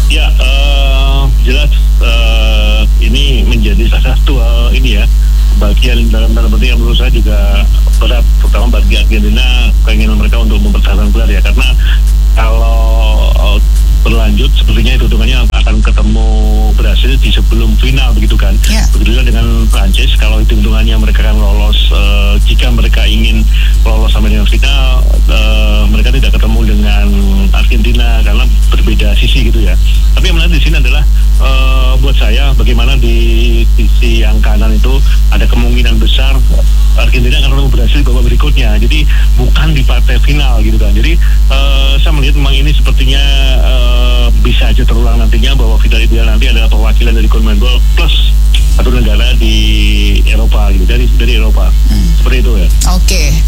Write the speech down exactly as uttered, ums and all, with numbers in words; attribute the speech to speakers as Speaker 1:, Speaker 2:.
Speaker 1: Ya, uh, jelas uh, ini menjadi salah satu uh, ini ya bagian dalam dalam penting yang menurut saya juga berat, terutama bagi Argentina keinginan mereka untuk mempertahankan gelar ya, karena kalau uh, berlanjut sepertinya itu hitungannya akan ketemu Brasil di sebelum final begitu kan. Yeah. Begitu juga dengan Prancis, kalau itu hitungannya mereka akan lolos uh, jika mereka ingin lolos sampai dengan final, uh, mereka tidak ketemu dengan Argentina karena berbeda sisi gitu ya. Tapi yang menarik di sini adalah uh, buat saya bagaimana di sisi yang kanan itu ada kemungkinan besar Argentina akan ketemu Brasil di babak berikutnya. Jadi bukan di partai final gitu kan. Jadi uh, saya melihat memang ini sepertinya uh, bisa aja terulang nantinya, bahwa final ideal nanti adalah perwakilan dari CONMEBOL plus satu negara di Eropa gitu, dari dari Eropa. Hmm. Seperti itu ya.
Speaker 2: Oke.